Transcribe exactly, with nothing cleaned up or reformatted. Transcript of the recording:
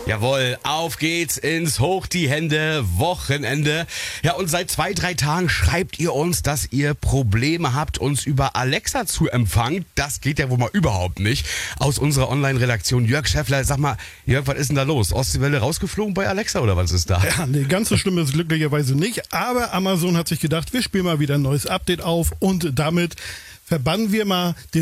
Jawohl, auf geht's ins Hoch die Hände Wochenende. Ja, und seit zwei, drei Tagen schreibt ihr uns, dass ihr Probleme habt, uns über Alexa zu empfangen. Das geht ja wohl mal überhaupt nicht. Aus unserer Online-Redaktion Jörg Schäffler, sag mal, Jörg, was ist denn da los? Ostseewelle rausgeflogen bei Alexa oder was ist da? Ja, nee, ganz so schlimm ist es glücklicherweise nicht. Aber Amazon hat sich gedacht, wir spielen mal wieder ein neues Update auf und damit verbannen wir mal den